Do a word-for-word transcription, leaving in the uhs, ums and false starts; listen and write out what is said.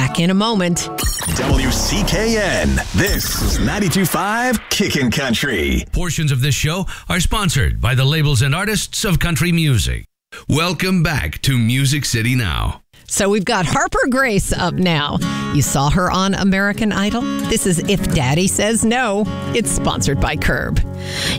Back in a moment. W C K N. This is ninety-two point five Kickin' Country. Portions of this show are sponsored by the labels and artists of country music. Welcome back to Music City Now. So we've got Harper Grace up now. You saw her on American Idol? This is If Daddy Says No. It's sponsored by Curb.